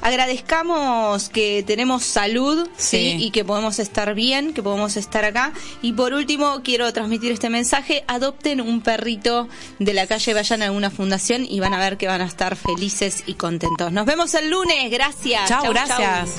agradezcamos que tenemos salud, ¿sí? Y que podemos estar bien, que podemos estar acá. Y por último, quiero transmitir este mensaje: adopten un perrito de la calle, vayan a alguna fundación y van a ver que van a estar felices y contentos. Nos vemos el lunes, gracias. Chau, gracias.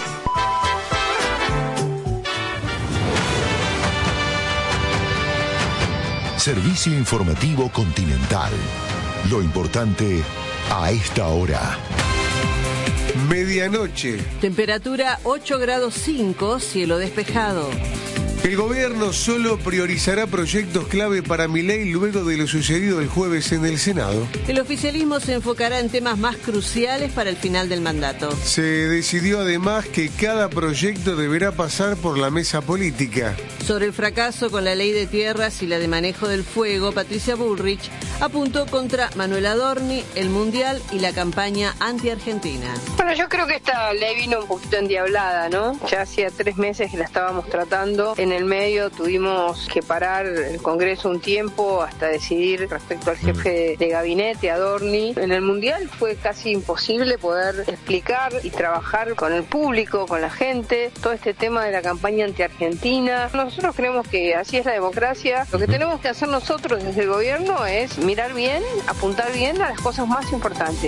Servicio Informativo Continental. Lo importante a esta hora. Medianoche. Temperatura 8 grados 5, cielo despejado. El gobierno solo priorizará proyectos clave para Milei luego de lo sucedido el jueves en el Senado. El oficialismo se enfocará en temas más cruciales para el final del mandato. Se decidió además que cada proyecto deberá pasar por la mesa política. Sobre el fracaso con la ley de tierras y la de manejo del fuego, Patricia Bullrich apuntó contra Manuel Adorni, el Mundial y la campaña anti-argentina. Bueno, yo creo que esta ley vino un poquito endiablada, ¿no? Ya hacía 3 meses que la estábamos tratando. En el medio tuvimos que parar el Congreso un tiempo hasta decidir respecto al jefe de gabinete, Adorni. En el Mundial fue casi imposible poder explicar y trabajar con el público, con la gente, todo este tema de la campaña anti-argentina. Nosotros creemos que así es la democracia. Lo que tenemos que hacer nosotros desde el gobierno es mirar bien, apuntar bien a las cosas más importantes.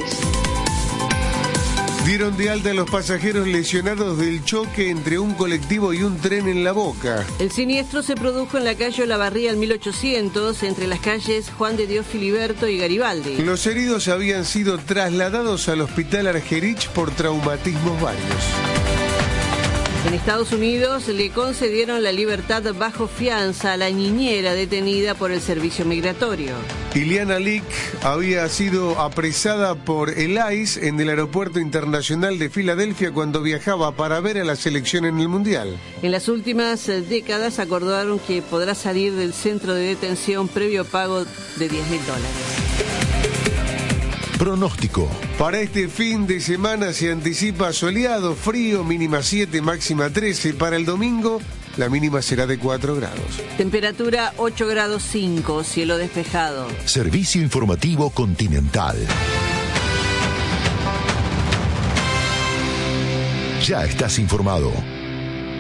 Dieron de alta a los pasajeros lesionados del choque entre un colectivo y un tren en La Boca. El siniestro se produjo en la calle Olavarría al 1800, entre las calles Juan de Dios Filiberto y Garibaldi. Los heridos habían sido trasladados al hospital Argerich por traumatismos varios. En Estados Unidos le concedieron la libertad bajo fianza a la niñera detenida por el servicio migratorio. Iliana Lick había sido apresada por el ICE en el Aeropuerto Internacional de Filadelfia cuando viajaba para ver a la selección en el Mundial. En las últimas décadas acordaron que podrá salir del centro de detención previo pago de $10.000. Pronóstico. Para este fin de semana se anticipa soleado, frío, mínima 7, máxima 13. Para el domingo, la mínima será de 4 grados. Temperatura 8 grados 5, cielo despejado. Servicio Informativo Continental. Ya estás informado.